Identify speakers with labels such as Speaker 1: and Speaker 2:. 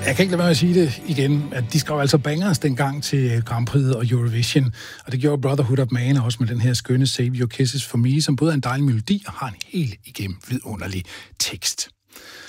Speaker 1: Jeg kan ikke lade være med at sige det igen, at de skrev altså bangers dengang til Grand Prix og Eurovision, og det gjorde Brotherhood of Man også med den her skønne Save Your Kisses for Me, som både er en dejlig melodi og har en helt igennem vidunderlig tekst.